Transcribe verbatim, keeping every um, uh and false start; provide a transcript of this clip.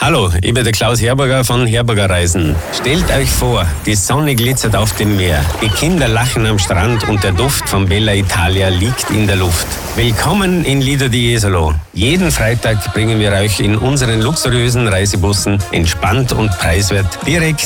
Hallo, ich bin der Klaus Herberger von Herberger Reisen. Stellt euch vor, die Sonne glitzert auf dem Meer, die Kinder lachen am Strand und der Duft von Bella Italia liegt in der Luft. Willkommen in Lido di Jesolo. Jeden Freitag bringen wir euch in unseren luxuriösen Reisebussen entspannt und preiswert direkt